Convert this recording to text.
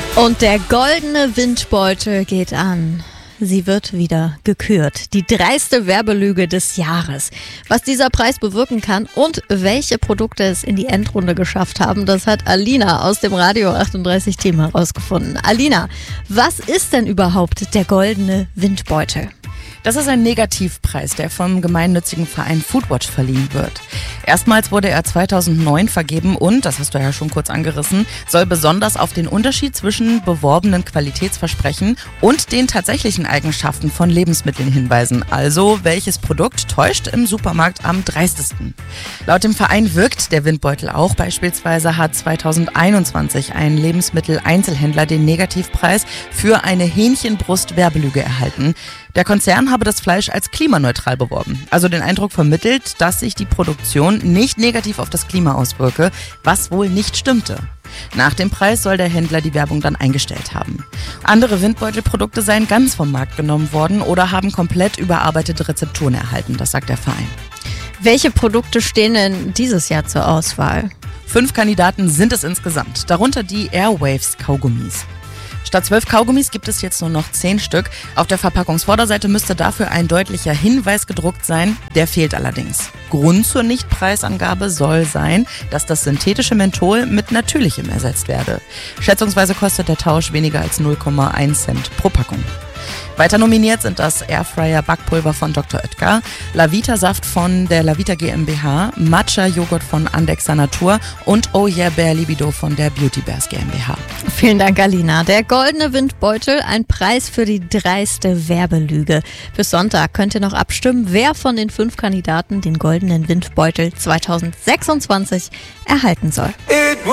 Und der goldene Windbeutel geht an. Sie wird wieder gekürt. Die dreiste Werbelüge des Jahres. Was dieser Preis bewirken kann und welche Produkte es in die Endrunde geschafft haben, das hat Alina aus dem Radio 38 Team herausgefunden. Alina, was ist denn überhaupt der goldene Windbeutel? Das ist ein Negativpreis, der vom gemeinnützigen Verein Foodwatch verliehen wird. Erstmals wurde er 2009 vergeben und, das hast du ja schon kurz angerissen, soll besonders auf den Unterschied zwischen beworbenen Qualitätsversprechen und den tatsächlichen Eigenschaften von Lebensmitteln hinweisen. Also, welches Produkt täuscht im Supermarkt am dreistesten? Laut dem Verein wirkt der Windbeutel auch. Beispielsweise hat 2021 ein Lebensmitteleinzelhändler den Negativpreis für eine Hähnchenbrust-Werbelüge erhalten. Der Konzern habe das Fleisch als klimaneutral beworben, also den Eindruck vermittelt, dass sich die Produktion nicht negativ auf das Klima auswirke, was wohl nicht stimmte. Nach dem Preis soll der Händler die Werbung dann eingestellt haben. Andere Windbeutelprodukte seien ganz vom Markt genommen worden oder haben komplett überarbeitete Rezepturen erhalten, das sagt der Verein. Welche Produkte stehen denn dieses Jahr zur Auswahl? 5 Kandidaten sind es insgesamt, darunter die Airwaves-Kaugummis. Statt 12 Kaugummis gibt es jetzt nur noch 10 Stück. Auf der Verpackungsvorderseite müsste dafür ein deutlicher Hinweis gedruckt sein. Der fehlt allerdings. Grund zur Nichtpreisangabe soll sein, dass das synthetische Menthol mit natürlichem ersetzt werde. Schätzungsweise kostet der Tausch weniger als 0,1 Cent pro Packung. Weiter nominiert sind das Airfryer Backpulver von Dr. Oetker, Lavita Saft von der Lavita GmbH, Matcha Joghurt von Andexa Natur und Oh Yeah Bear Libido von der Beauty Bears GmbH. Vielen Dank, Alina. Der goldene Windbeutel, ein Preis für die dreiste Werbelüge. Bis Sonntag könnt ihr noch abstimmen, wer von den 5 Kandidaten den goldenen Windbeutel 2026 erhalten soll.